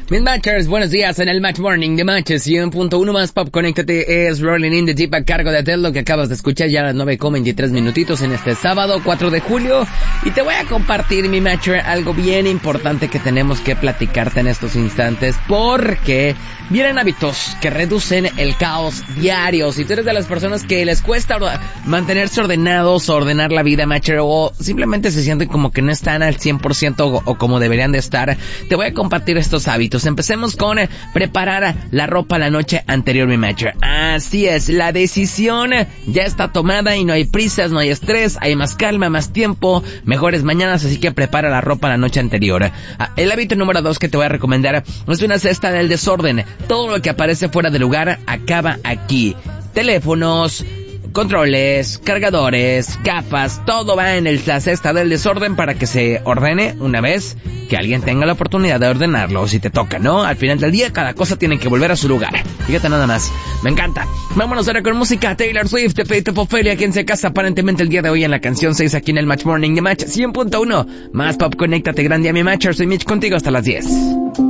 Mis matchers, buenos días en el Match Morning de Matches 100.1 más Pop. Conéctate, es Rolling in the Deep a cargo de Adele, lo que acabas de escuchar ya a las 9:23 minutitos en este sábado 4 de julio. Y te voy a compartir, mi matcher, algo bien importante que tenemos que platicarte en estos instantes, porque vienen hábitos que reducen el caos diario. Si tú eres de las personas que les cuesta mantenerse ordenados, ordenar la vida, matcher, o simplemente se sienten como que no están al 100% o como deberían de estar, te voy a compartir estos hábitos. Empecemos con preparar la ropa la noche anterior, mi matcher. Así es, la decisión ya está tomada y no hay prisas, no hay estrés, hay más calma, más tiempo, mejores mañanas, así que prepara la ropa la noche anterior. El hábito número 2 que te voy a recomendar es una cesta del desorden. Todo lo que aparece fuera de lugar acaba aquí. Teléfonos, controles, cargadores, gafas, todo va en la cesta del desorden para que se ordene una vez que alguien tenga la oportunidad de ordenarlo, si te toca, ¿no? Al final del día cada cosa tiene que volver a su lugar. Fíjate nada más, me encanta. Vámonos ahora con música. Taylor Swift, The Fate of Ophelia, quien se casa aparentemente el día de hoy en la canción 6 aquí en el Match Morning de Match 100.1. Más Pop, conéctate, gran día, mi Matcher. Soy Mitch, contigo hasta las 10.